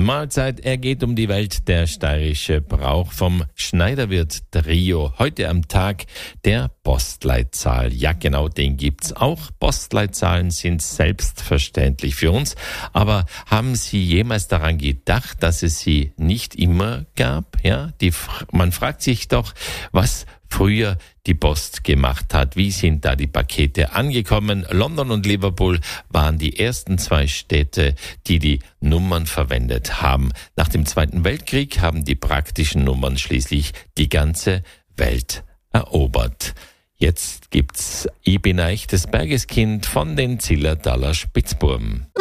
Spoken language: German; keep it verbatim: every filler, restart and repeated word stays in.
Mahlzeit, er geht um die Welt, der steirische Brauch vom Schneiderwirt Trio. Heute am Tag der Postleitzahl. Ja, genau, den gibt's auch. Postleitzahlen sind selbstverständlich für uns. Aber haben Sie jemals daran gedacht, dass es sie nicht immer gab? Ja, die, man fragt sich doch, was früher die Post gemacht hat. Wie sind da die Pakete angekommen? London und Liverpool waren die ersten zwei Städte, die die Nummern verwendet haben. Nach dem Zweiten Weltkrieg haben die praktischen Nummern schließlich die ganze Welt erobert. Jetzt gibt's Ich bin ein echtes Bergeskind von den Zillertaler Spitzbuben.